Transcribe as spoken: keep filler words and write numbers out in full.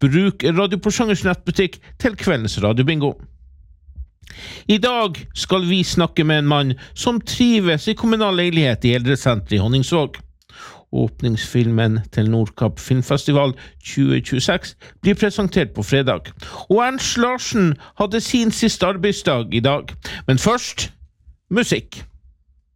Bruk Radioporsangers nettbutikk til kveldens radiobingo. I dag skal vi snakke med en mann som trives i kommunal leilighet i eldresenteret i Honningsvåg. Åpningsfilmen til Nordkapp Filmfestival tjue tjueseks blir presentert på fredag. Og Ernst Larsen hadde sin siste arbeidsdag i dag. Men først, musikk.